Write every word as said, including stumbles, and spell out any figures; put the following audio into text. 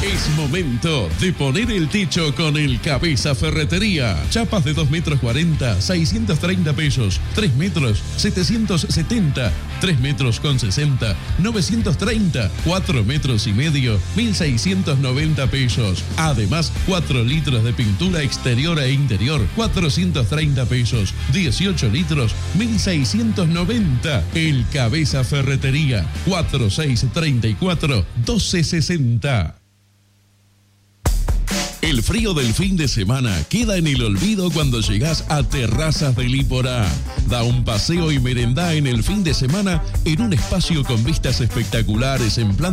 Es momento de poner el techo con el Cabeza Ferretería. Chapas de dos metros cuarenta, seiscientos treinta pesos. tres metros, setecientos setenta. tres metros con sesenta, novecientos treinta. cuatro metros y medio, mil seiscientos noventa pesos. Además, cuatro litros de pintura exterior e interior, cuatrocientos treinta pesos. dieciocho litros, mil seiscientos noventa. El Cabeza Ferretería, cuatro seis tres cuatro, doce sesenta. El frío del fin de semana queda en el olvido cuando llegás a Terrazas del Lípora. Da un paseo y merendá en el fin de semana en un espacio con vistas espectaculares en plan